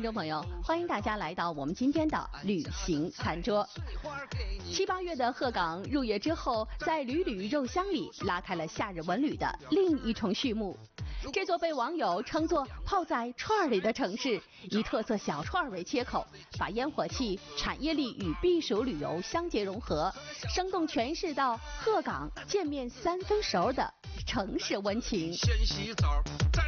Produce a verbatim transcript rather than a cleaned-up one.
众朋友，欢迎大家来到我们今天的旅行餐桌。七八月的鹤岗入夜之后，在缕缕肉香里拉开了夏日文旅的另一重序幕。这座被网友称作泡在串儿里的城市，以特色小串儿为切口，把烟火气、产业力与避暑旅游相结融合，生动诠释到鹤岗见面三分熟的城市温情。先洗澡。